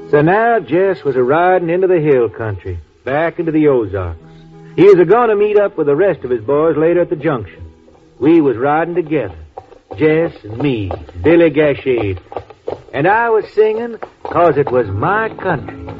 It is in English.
So now Jess was a-riding into the hill country, back into the Ozarks. He was a-going to meet up with the rest of his boys later at the junction. We was riding together, Jess and me, Billy Gashade. And I was singing 'cause it was my country.